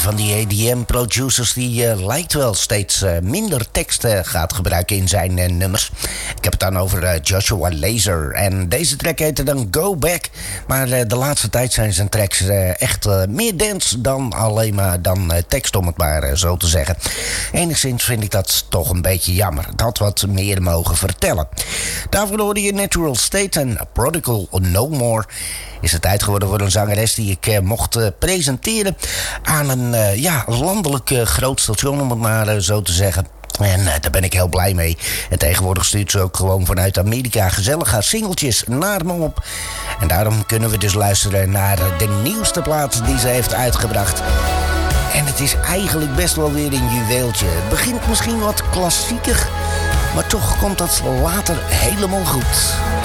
van die EDM-producers die lijkt wel steeds minder tekst gaat gebruiken in zijn nummers. Ik heb het dan over Joshua Laser. En deze track heette dan Go Back. Maar de laatste tijd zijn zijn tracks echt meer dance dan alleen maar dan tekst, om het maar zo te zeggen. Enigszins vind ik dat toch een beetje jammer. Het had wat meer mogen vertellen. Daarvoor hoorde je Natural State en Prodigal No More. Is het tijd geworden voor een zangeres die ik mocht presenteren aan een landelijk groot station, om het maar zo te zeggen. En daar ben ik heel blij mee. En tegenwoordig stuurt ze ook gewoon vanuit Amerika gezellig haar singeltjes naar me op. En daarom kunnen we dus luisteren naar de nieuwste plaat die ze heeft uitgebracht. En het is eigenlijk best wel weer een juweeltje. Het begint misschien wat klassieker, maar toch komt dat later helemaal goed.